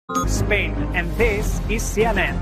Spain, and this is CNN.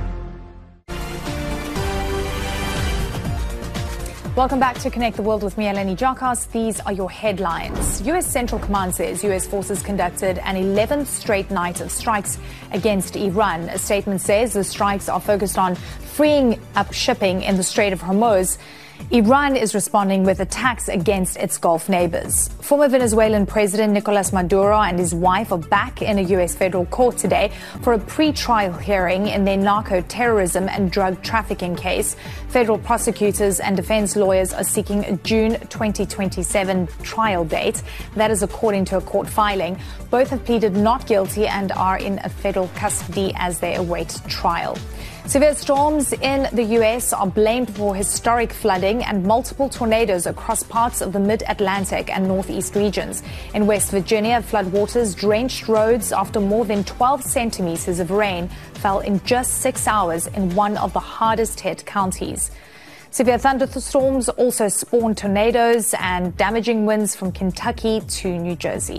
Welcome back to Connect the World with me, Eleni Jacas. These are your headlines. U.S. Central Command says U.S. forces conducted an 11th straight night of strikes against Iran. A statement says the strikes are focused on freeing up shipping in the Strait of Hormuz. Iran is responding with attacks against its Gulf neighbors. Former Venezuelan President Nicolas Maduro and his wife are back in a U.S. federal court today for a pre-trial hearing in their narco-terrorism and drug trafficking case. Federal prosecutors and defense lawyers are seeking a June 2027 trial date. That is according to a court filing. Both have pleaded not guilty and are in a federal custody as they await trial. Severe storms in the U.S. are blamed for historic flooding and multiple tornadoes across parts of the mid-Atlantic and northeast regions. In West Virginia, floodwaters drenched roads after more than 12 centimeters of rain fell in just 6 hours in one of the hardest-hit counties. Severe thunderstorms also spawned tornadoes and damaging winds from Kentucky to New Jersey.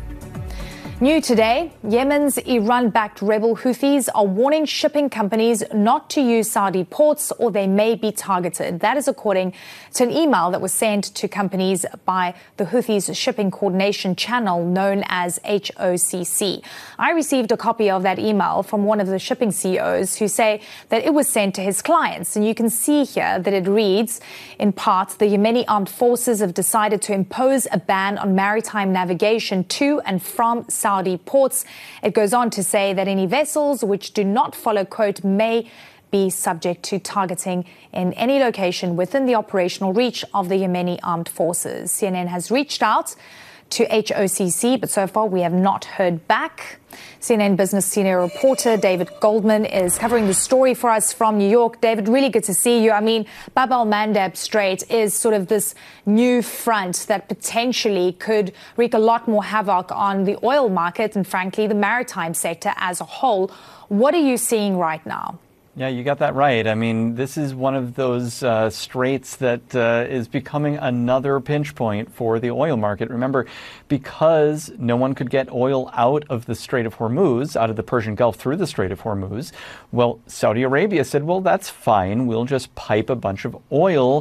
New today, Yemen's Iran-backed rebel Houthis are warning shipping companies not to use Saudi ports or they may be targeted. That is according to an email that was sent to companies by the Houthis shipping coordination channel known as HOCC. I received a copy of that email from one of the shipping CEOs who say that it was sent to his clients. And you can see here that it reads, in part, the Yemeni armed forces have decided to impose a ban on maritime navigation to and from Saudi ports. It goes on to say that any vessels which do not follow, quote, may be subject to targeting in any location within the operational reach of the Yemeni armed forces. CNN has reached out to HOCC, but so far we have not heard back. CNN Business senior reporter David Goldman is covering the story for us from New York. David, really good to see you. I mean, Bab el-Mandeb Strait is sort of this new front that potentially could wreak a lot more havoc on the oil market and, frankly, the maritime sector as a whole. What are you seeing right now? Yeah, you got that right. I mean, this is one of those straits that is becoming another pinch point for the oil market. Remember, because no one could get oil out of the Strait of Hormuz, out of the Persian Gulf through the Strait of Hormuz, well, Saudi Arabia said, well, that's fine. We'll just pipe a bunch of oil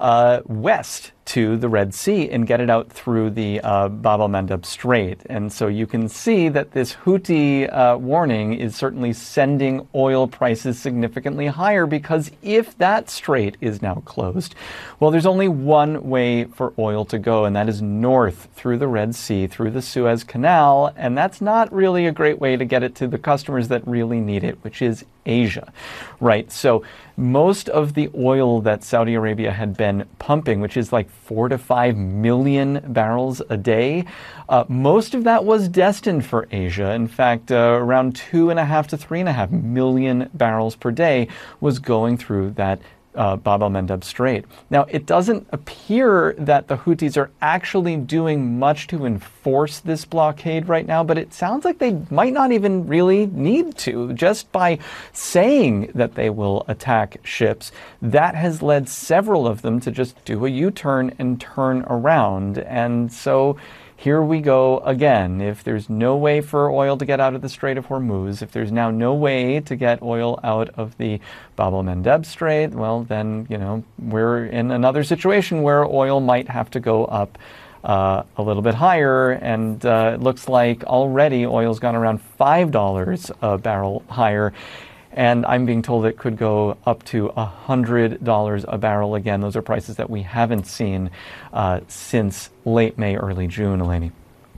west to the Red Sea and get it out through the Bab el-Mandeb Strait. And so you can see that this Houthi warning is certainly sending oil prices significantly higher, because if that strait is now closed, well, there's only one way for oil to go, and that is north through the Red Sea, through the Suez Canal. And that's not really a great way to get it to the customers that really need it, which is Asia, right? So most of the oil that Saudi Arabia had been pumping, which is like 4 to 5 million barrels a day, most of that was destined for Asia. In fact, around 2.5 to 3.5 million barrels per day was going through that Bab el-Mandeb Strait. Now, it doesn't appear that the Houthis are actually doing much to enforce this blockade right now, but it sounds like they might not even really need to. Just by saying that they will attack ships, that has led several of them to just do a U-turn and turn around. And so here we go again. If there's no way for oil to get out of the Strait of Hormuz, if there's now no way to get oil out of the Bab el-Mandeb Strait, well, then, you know, we're in another situation where oil might have to go up a little bit higher. And it looks like already oil's gone around $5 a barrel higher. And I'm being told it could go up to $100 a barrel again. Those are prices that we haven't seen since late May, early June, Eleni.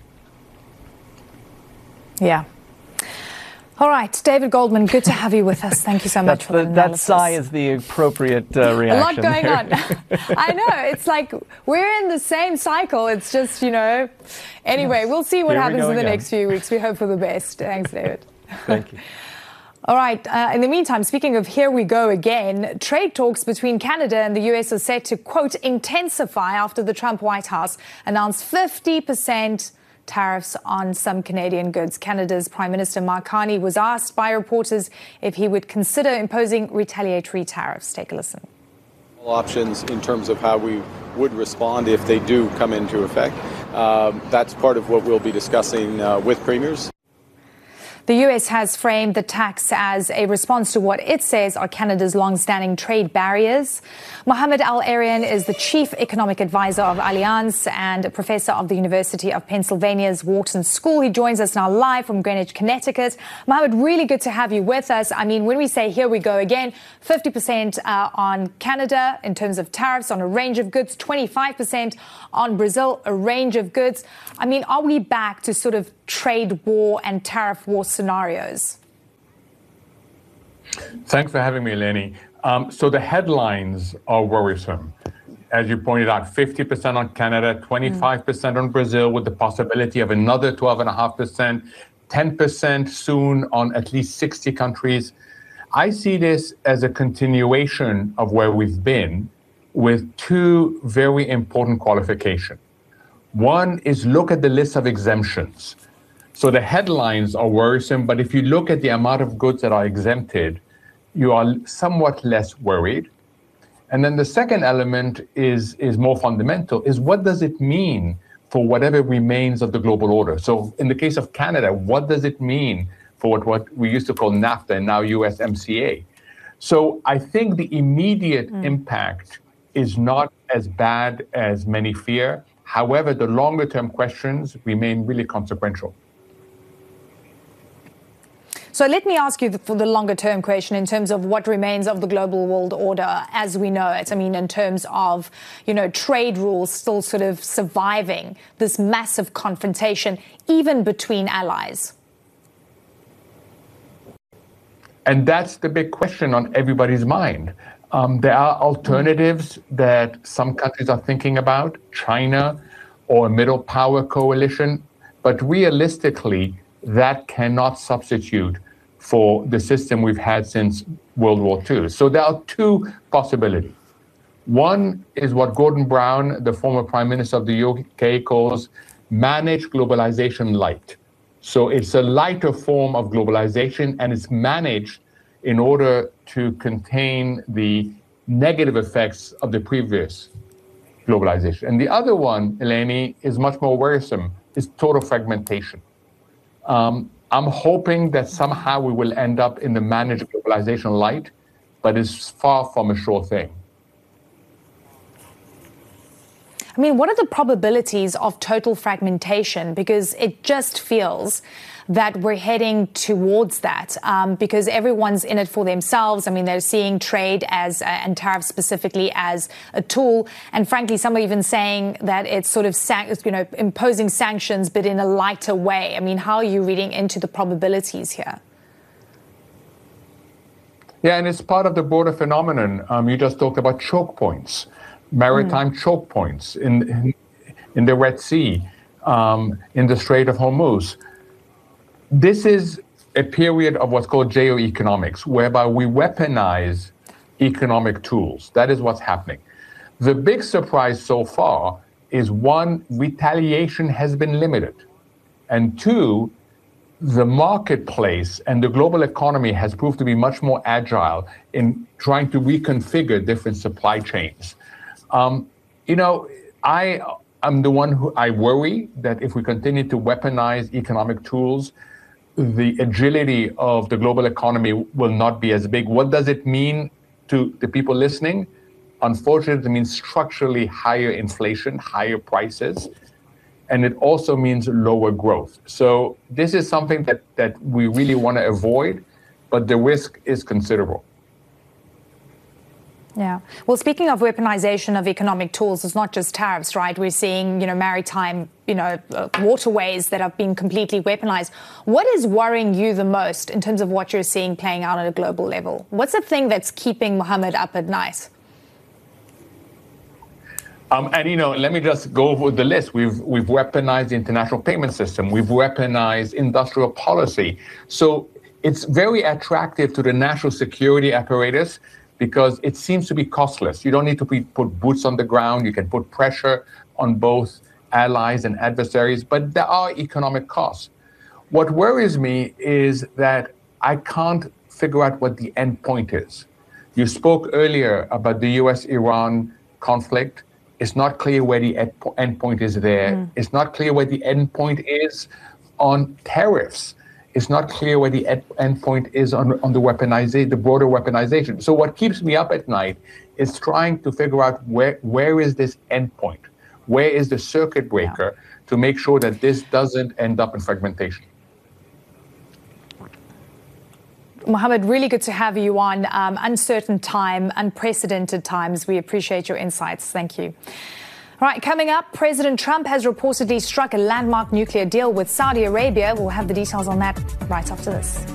Yeah. All right, David Goldman, good to have you with us. Thank you so much for that analysis. That sigh is the appropriate reaction. A lot going on. I know. It's like we're in the same cycle. It's just, you know. Anyway, yes. We'll see what happens in the next few weeks. We hope for the best. Thanks, David. Thank you. All right. In the meantime, speaking of here we go again, trade talks between Canada and the U.S. are set to, quote, intensify after the Trump White House announced 50% tariffs on some Canadian goods. Canada's Prime Minister Mark Carney was asked by reporters if he would consider imposing retaliatory tariffs. Take a listen. Options in terms of how we would respond if they do come into effect. That's part of what we'll be discussing with premiers. The US has framed the tax as a response to what it says are Canada's long-standing trade barriers. Mohamed El-Erian is the chief economic advisor of Allianz and a professor of the University of Pennsylvania's Wharton School. He joins us now live from Greenwich, Connecticut. Mohamed, really good to have you with us. I mean, when we say here we go again, 50% on Canada in terms of tariffs on a range of goods, 25% on Brazil, a range of goods. I mean, are we back to sort of trade war and tariff war scenarios? Thanks for having me, Eleni. So the headlines are worrisome. As you pointed out, 50% on Canada, 25% on Brazil, with the possibility of another 12.5%, 10% soon on at least 60 countries. I see this as a continuation of where we've been, with two very important qualifications. One is look at the list of exemptions. So the headlines are worrisome, but if you look at the amount of goods that are exempted, you are somewhat less worried. And then the second element is more fundamental, is what does it mean for whatever remains of the global order? So in the case of Canada, what does it mean for what we used to call NAFTA and now USMCA? So I think the immediate impact is not as bad as many fear. However, the longer term questions remain really consequential. So let me ask you for the longer term question in terms of what remains of the global world order as we know it. I mean, in terms of, trade rules still sort of surviving this massive confrontation, even between allies. And that's the big question on everybody's mind. There are alternatives that some countries are thinking about, China or a middle power coalition, but realistically, that cannot substitute for the system we've had since World War II. So there are two possibilities. One is what Gordon Brown, the former Prime Minister of the UK, calls managed globalization light. So it's a lighter form of globalization, and it's managed in order to contain the negative effects of the previous globalization. And the other one, Eleni, is much more worrisome, is total fragmentation. I'm hoping that somehow we will end up in the managed globalization light, but it's far from a sure thing. I mean, what are the probabilities of total fragmentation? Because it just feels that we're heading towards that because everyone's in it for themselves. I mean, they're seeing trade as and tariffs specifically as a tool. And frankly, some are even saying that it's sort of, imposing sanctions, but in a lighter way. I mean, how are you reading into the probabilities here? Yeah, and it's part of the broader phenomenon. You just talked about choke points, maritime choke points in the Red Sea, in the Strait of Hormuz. This is a period of what's called geoeconomics, whereby we weaponize economic tools. That is what's happening. The big surprise so far is, one, retaliation has been limited. And two, the marketplace and the global economy has proved to be much more agile in trying to reconfigure different supply chains. I'm the one who I worry that if we continue to weaponize economic tools, the agility of the global economy will not be as big. What does it mean to the people listening? Unfortunately, it means structurally higher inflation, higher prices, and it also means lower growth. So this is something that we really want to avoid, but the risk is considerable. Yeah. Well, speaking of weaponization of economic tools, it's not just tariffs, right? We're seeing, maritime, waterways that have been completely weaponized. What is worrying you the most in terms of what you're seeing playing out at a global level? What's the thing that's keeping Mohamed up at night? Let me just go over the list. We've weaponized the international payment system. We've weaponized industrial policy. So it's very attractive to the national security apparatus, because it seems to be costless. You don't need to put boots on the ground. You can put pressure on both allies and adversaries, but there are economic costs. What worries me is that I can't figure out what the end point is. You spoke earlier about the US-Iran conflict. It's not clear where the end point is there. It's not clear where the end point is on tariffs. it's not clear where the endpoint is on the weaponization, the broader weaponization. So what keeps me up at night is trying to figure out where is this endpoint? Where is the circuit breaker to make sure that this doesn't end up in fragmentation? Mohammed, really good to have you on. Uncertain time, unprecedented times. We appreciate your insights. Thank you. All right, coming up, President Trump has reportedly struck a landmark nuclear deal with Saudi Arabia. We'll have the details on that right after this.